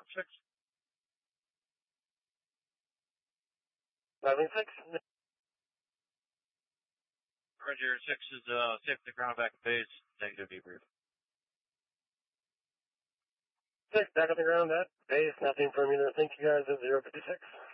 6. 5-6. Roger, 6 is safe to ground back at base. Negative debrief. 6, back on the ground at base. Nothing from either. Thank you guys at 056.